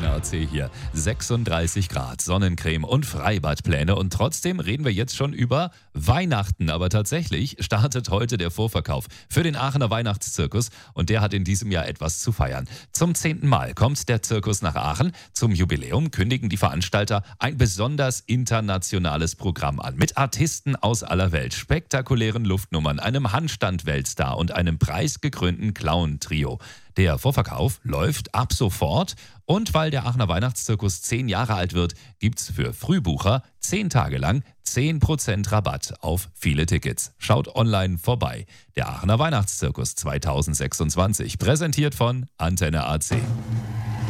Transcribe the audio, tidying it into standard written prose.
Antenne AC hier. 36 Grad, Sonnencreme und Freibadpläne. Und trotzdem reden wir jetzt schon über Weihnachten. Aber tatsächlich startet heute der Vorverkauf für den Aachener Weihnachtszirkus. Und der hat in diesem Jahr etwas zu feiern. Zum 10. Mal kommt der Zirkus nach Aachen. Zum Jubiläum kündigen die Veranstalter ein besonders internationales Programm an. Mit Artisten aus aller Welt, spektakulären Luftnummern, einem Handstand-Weltstar und einem preisgekrönten Clown-Trio. Der Vorverkauf läuft ab sofort und weil der Aachener Weihnachtszirkus 10 Jahre alt wird, gibt's für Frühbucher 10 Tage lang 10% Rabatt auf viele Tickets. Schaut online vorbei. Der Aachener Weihnachtszirkus 2026, präsentiert von Antenne AC.